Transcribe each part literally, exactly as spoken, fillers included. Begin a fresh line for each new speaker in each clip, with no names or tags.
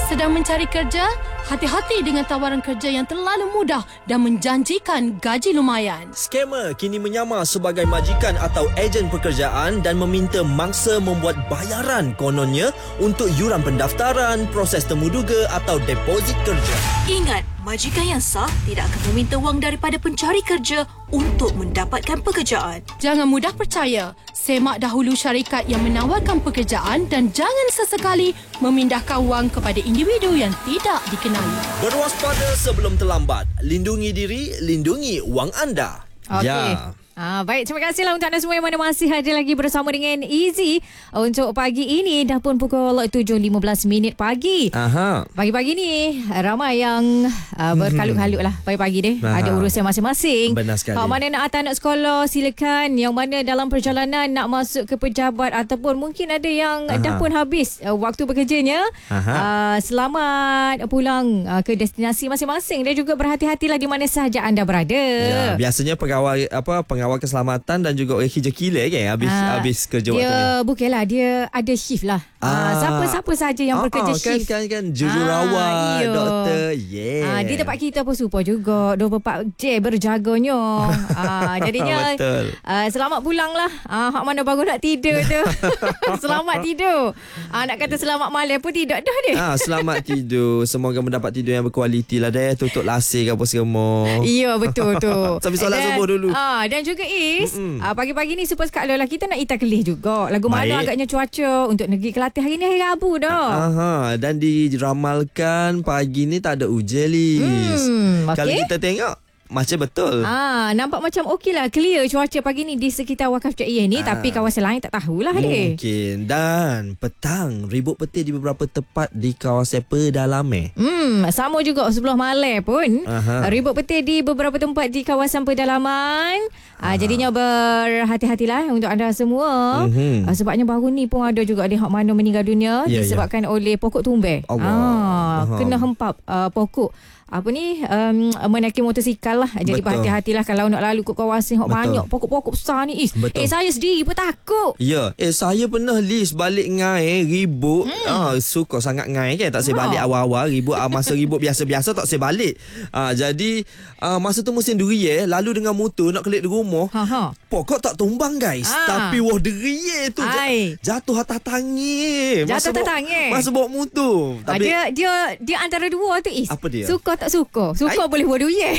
Sedang mencari kerja? Hati-hati dengan tawaran kerja yang terlalu mudah dan menjanjikan gaji lumayan.
Skamer kini menyamar sebagai majikan atau ejen pekerjaan dan meminta mangsa membuat bayaran kononnya untuk yuran pendaftaran, proses temuduga atau deposit kerja.
Ingat, majikan yang sah tidak akan meminta wang daripada pencari kerja untuk mendapatkan pekerjaan.
Jangan mudah percaya. Semak dahulu syarikat yang menawarkan pekerjaan dan jangan sesekali memindahkan wang kepada individu yang tidak dikenali.
Berwaspada sebelum terlambat. Lindungi diri, lindungi wang anda.
Okey.
Ya.
Ah, baik, terima kasihlah untuk anda semua yang mana masih ada lagi bersama dengan Easy untuk pagi ini. Dah pun pukul tujuh lima belas minit pagi.
Aha.
Pagi-pagi ni ramai yang uh, berkalut-kalut lah pagi-pagi ni.
Aha.
Ada urusan masing-masing.
Benar sekali.
Kalau mana nak hantar anak sekolah, silakan. Yang mana dalam perjalanan nak masuk ke pejabat ataupun mungkin ada yang
Aha.
dah pun habis uh, waktu bekerjanya. Uh, selamat pulang uh, ke destinasi masing-masing dan juga berhati-hatilah di mana sahaja anda berada.
Ya, biasanya pegawai apa pengawal keselamatan dan juga orang kerja killer kan habis
Ah,
habis kerja
dia,
waktu ni.
Dia bukanlah, dia ada shift lah. Ah, siapa-siapa saja yang
ah,
bekerja
ah,
shift.
Kan kan kan jururawat,
Ah, iyo.
doktor. Yeah.
Ah, di tempat kita pun super juga dua puluh empat jam berjaganya. ah, jadinya
Betul.
ah, selamat pulang lah. Ah, hak mana baru nak tidur tu. Selamat tidur. Ah, nak kata selamat malam pun tidak dah dia.
Ah, selamat tidur. Semoga mendapat tidur yang berkualiti lah deh. Tutup lasik apa semua.
Ya, betul tu.
Sampai solat
Dan-
subuh dulu.
Ah, dan juga Is, ah, pagi-pagi ni super sekali lah kita nak ita kelih juga. Lagu mana
Baik.
agaknya cuaca untuk negeri Kelantan hari ni hari Rabu dah.
Aha, dan diramalkan pagi ni tak ada hujan, Lis.
Hmm, okey.
Kalau kita tengok macam betul.
Ah, nampak macam okey lah, clear cuaca pagi ni di sekitar Wakaf Jaieh ni,
Ah.
tapi kawasan lain tak tahulah dia.
Mungkin. Dan petang ribut petir di beberapa tempat di kawasan pedalaman.
Hmm, sama juga sebelah malam pun.
Aha.
Ribut petir di beberapa tempat di kawasan pedalaman. Ah, jadinya berhati-hatilah untuk anda semua.
Mhm.
Ah, sebabnya baru ni pun ada juga ada hak mana meninggal dunia
Ya,
disebabkan oleh pokok tumbang.
Allah.
Ah,
Aha.
kena hempap uh, pokok apa ni um, menaiki motosikal lah. Jadi
Betul.
berhati-hatilah kalau nak lalu ke kawasan hak
Betul.
banyak pokok-pokok besar ni. Is.
Betul.
Eh, saya sendiri pun takut.
Ya, eh saya pernah list balik ngai ribut. Hmm. Ah, suka sangat ngai kan, tak saya balik
Ha.
awal-awal ribut. Ah, masa ribut biasa-biasa tak saya balik. Ah, jadi ah, masa tu musim durian, lalu dengan motor nak kelik di rumah.
Ha ha.
Pokok tak tumbang guys,
Ah.
tapi wah durian tu
Ai.
jatuh atas tangi.
Jatuh atas tangi.
Masa bawa motor.
Ah,
Tapi
dia dia dia antara dua tu Is.
Apa dia?
Suka tak suka? Suka
Ai.
boleh buat duit.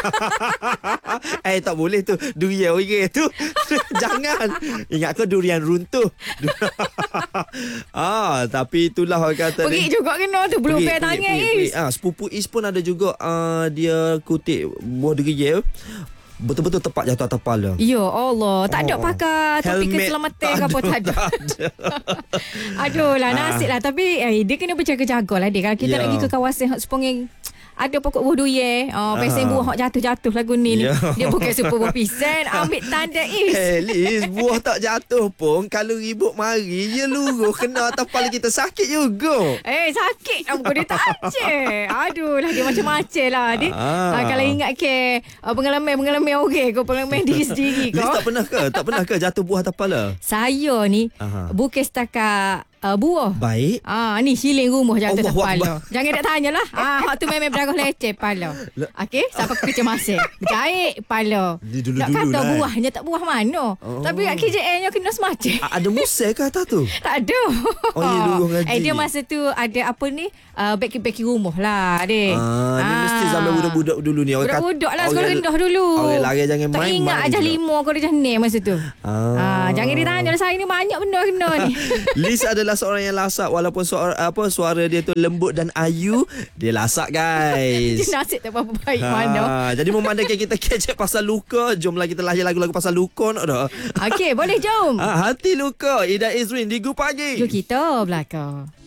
eh tak boleh tu. Durian orang tu. Jangan. Ingat kau durian runtuh. ah, tapi itulah orang kata
Pergi
ni.
juga kena tu belum pay tanya Is.
Ah, sepupu Is pun ada juga uh, dia kutip buah durian. Betul-betul tepat jatuh atas kepala.
Ya Allah, tak ada
Oh.
pakai topi
Helmet
keselamatan
tak
ke apa
ada,
tak ada.
tak ada.
Aduh lah,
Ah.
nasib lah. Tapi eh, dia kena berjaga-jaga lah dia. Kalau kita
Ya.
nak pergi ke kawasan hak sepenging ada pokok buah durian. Oh, pesen
Ah.
buah hak jatuh-jatuh lagu ni ni.
Ya.
Dia bukan super buah pisan. Ambil tanda Is.
Eh Liz, buah tak jatuh pun kalau ribut mari dia luruh kena atas kepala kita sakit juga.
Eh, sakit apa dia tak aceh. Aduh lah, dia macam-macam lah. Dia,
Ah.
ah. kalau ingat ke uh, pengalaman-pengalaman orang kau, pengalaman diri sendiri
Liz
kau.
tak pernah ke? Tak pernah ke jatuh buah atas kepala?
Saya ni
Aha.
bukan setakat uh, buah.
Baik.
Ah, ni siling rumah jatuh atas
Allahu
kepala.
Akbar.
Jangan nak tanyalah. Ah, hak tu memang berdarah leceh kepala. Okey, sampai ke kecemasan. Berjahit kepala.
Ni dulu-dulu
Nak kata
lah.
buahnya tak buah mana.
Oh.
Tapi kat K J L-nya kena semacam.
A- ada musel ke atas tu?
Tak ada.
Oh, ya, luruh ngaji.
Eh, dia masa tu ada apa ni? Uh, baki-baki rumah lah, adik.
Ah, ni mesti zaman budak-budak dulu ni. Orang kat-
Budak-budak lah, sekolah
orang-
rendah dulu.
Orang lari jangan
Tak
main.
ingat
main
ajar
juga.
lima kau dah ni masa tu.
Ah.
Ah, jangan ditanya lah, saya ni banyak benda kena ni.
Liz adalah seorang yang lasak walaupun suara apa suara dia tu lembut dan ayu, dia lasak guys.
Dia nasib tak apa baik mana.
Ha, jadi memandangkan kita kecek pasal luka, jomlah kita lahir lagu-lagu pasal luka nak dah.
Okey, boleh jom.
Ha, hati luka, Ida Izrin di Gu Pagi.
Jom kita belakang.